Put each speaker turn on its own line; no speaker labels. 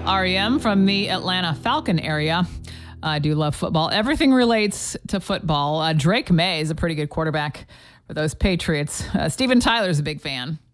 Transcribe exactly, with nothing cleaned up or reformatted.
R E M from the Atlanta Falcon area. I do love football. Everything relates to football. Uh, Drake May is a pretty good quarterback for those Patriots. Uh, Steven Tyler's a big fan.